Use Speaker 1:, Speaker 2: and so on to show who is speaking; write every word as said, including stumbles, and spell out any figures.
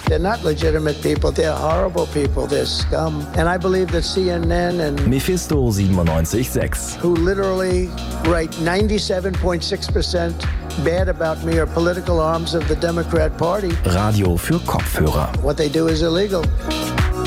Speaker 1: They're not legitimate people. They're horrible people. They're scum. And I believe that C N N and
Speaker 2: Mephisto siebenundneunzig Komma sechs.
Speaker 1: who literally write ninety-seven point six percent bad about me are political arms of the Democrat Party.
Speaker 2: Radio für Kopfhörer.
Speaker 1: What they do is illegal.